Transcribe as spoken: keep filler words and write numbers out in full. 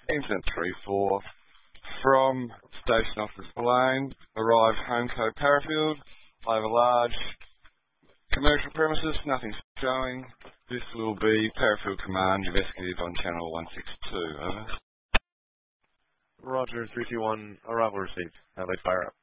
Incident three four. From Station Office Lane, arrive Homeco Parafield. I have a large commercial premises, nothing showing. This will be Parafield Command, investigative on channel one six two. Over. Roger, three two one, arrival received. Have they fire up.